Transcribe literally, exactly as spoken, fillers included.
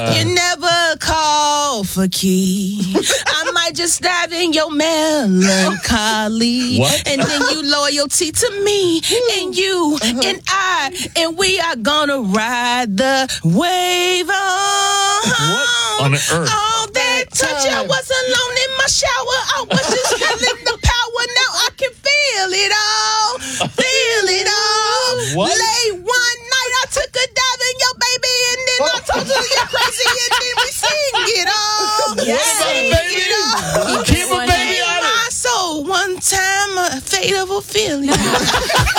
You never call for key. I might just dive in your melancholy. What? And then you loyalty to me and you and I. And we are gonna ride the wave on. What on earth? All that touch, I was alone in my shower. I was just feeling the power. Now I can feel it all. Feel it all. What? Late one night, I took a dive in your baby, and then I told you you're crazy, and then we sing it all. What about Sing baby? it all. Keep a baby on it. My soul, one time, a fate of a feeling.